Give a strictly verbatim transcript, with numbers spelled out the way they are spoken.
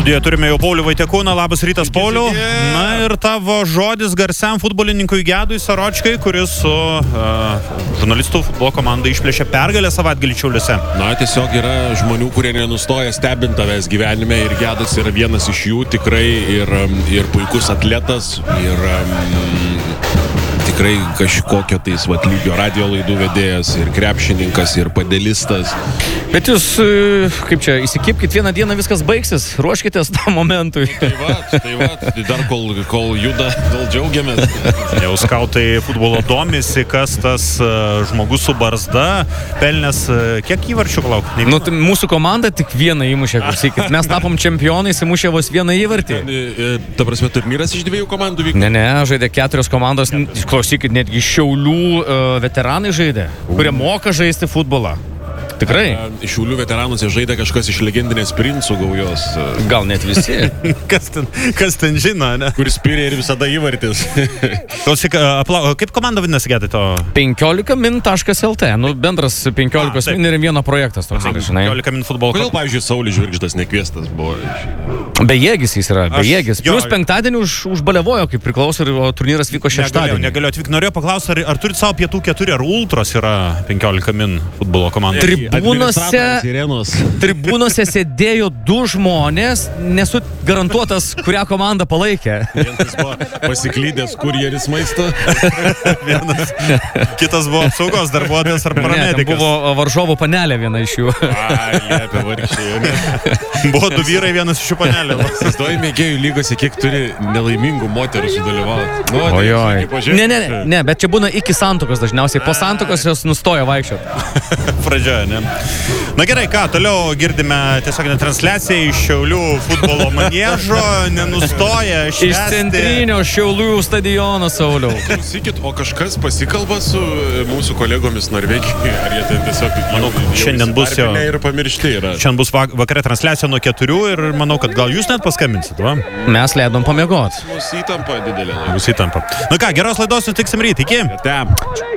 Studijoje turime jau Paulių Vaitekūną. Labas rytas, Pauliau. Na ir tavo žodis garsiam futbolininkui Gedui Saročkai, kuris su uh, žurnalistų futbolo komanda išplėšė pergalę savaitgalį Šiauliuose. Na, tiesiog yra žmonių, kurie nenustoja stebint tavęs gyvenime ir Gedas yra vienas iš jų tikrai ir, ir puikus atletas ir um, tikrai kažkokio tais vat lygio radio laidų vedėjas ir krepšininkas ir padelistas. Bet jūs, kaip čia, įsikipkit, vieną dieną viskas baigsis, ruoškitės tam momentui. Tai va, tai va, dar kol, kol juda, kol džiaugiamės. Jau skautai futbolo domisi, kas tas uh, žmogus su barzda, pelnęs, uh, kiek įvarčių lauk? Nu, tai mūsų komanda tik vieną įmušė, klausykit. Mes tapom čempionais, įmušė vos vieną įvartį. Ta prasme, turnyras iš dviejų komandų vyko? Ne, ne, žaidė keturios komandos, klausykit, netgi Šiaulių uh, veteranai žaidė, kurie moka žaisti futbolą. Tikrai. Šiaulių veteranus žaidė kažkas iš legendinės Princų gaujos. Gal net visi. kas, ten, kas ten žino, ne? Kuris spyrė ir visada įvartis. Klausyk, apla... kaip komanda vadinasi, Gedai, to? penkiolika min taškas lt. Nu, bendras penkiolikos min ir vieno projektas toks, žinai. penkiolika min futbolo. Kodėl, pavyzdžiui, Saulis Žvirgždas nekviestas buvo? Bejėgis jis yra, bejėgis. Aš, jo, Plius penktadienį už, užbalevojo, kaip priklauso, ir turnyras vyko šeštadienį. Negaliu, negaliu atvykti. Norėjau paklausti, ar, ar turit savo pietų keturi, ar ultros yra penkiolika min futbolo komanda? Tribūnose, tribūnose sėdėjo du žmonės, nesu garantuotas, kurią komandą palaikė. Vienas buvo pasiklydęs kurjeris maisto. Vienas, kitas buvo apsaugos darbuotojas ar paramedikas. Ne, buvo varžovų panelė viena iš jų. Ai, liepia vargšiai. Buvo du vyrai, vienas iš jų panelė. Įsivaizduoju mėgėjų lygose, kiek turi nelaimingų moterų sudalyvauti. Nu, Ojoj. Ne, ne, ne, ne, bet čia būna iki santuokos dažniausiai. Po santuokos jos nustoja vaikščioti. Pradžioje, ne? Na gerai, ką, toliau girdime tiesioginę transliaciją iš Šiaulių futbolo maniežo, nenustoja švęsti. Iš centrinio Šiaulių stadiono, Sauliau. Klausykit, o kažkas pasikalba su mūsų kolegomis Norvegijoje, ar jie ten tiesiog... Manau, šiandien bus jo... Ir pamiršti yra. Šiandien bus vakare transliacija nuo keturių ir manau, kad gal jūs net paskambinsit, va? Mes leidom pamiegoti. Mūsų įtampa didelė. Mūsų įtampa. Na ką, geros laidos, sutiksim ryt, iki? Ate.